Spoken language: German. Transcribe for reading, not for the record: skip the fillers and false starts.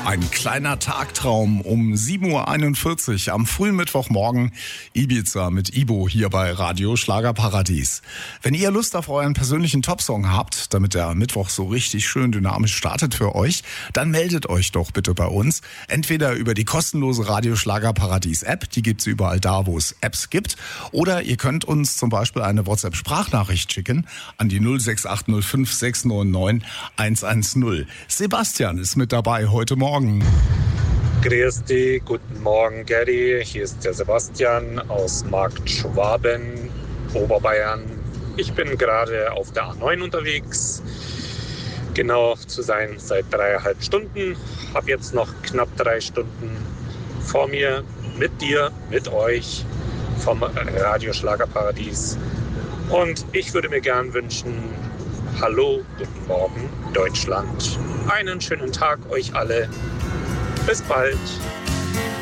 Ein kleiner Tagtraum um 7.41 Uhr am frühen Mittwochmorgen. Ibiza mit Ibo hier bei Radio Schlagerparadies. Wenn ihr Lust auf euren persönlichen Topsong habt, damit der Mittwoch so richtig schön dynamisch startet für euch, dann meldet euch doch bitte bei uns. Entweder über die kostenlose Radio Schlagerparadies App, die gibt's überall da, wo es Apps gibt. Oder ihr könnt uns zum Beispiel eine WhatsApp-Sprachnachricht schicken an die 06805 699 110. Sebastian ist mit dabei heute Morgen. Grüß dich, guten Morgen Gary, hier ist der Sebastian aus Markt Schwaben, Oberbayern. Ich bin gerade auf der A9 unterwegs, genau zu sein seit 3,5 Stunden. Habe jetzt noch knapp 3 Stunden vor mir mit dir, mit euch vom Radio Schlagerparadies. Und ich würde mir gern wünschen, hallo, guten Morgen Deutschland. Einen schönen Tag euch alle. Bis bald.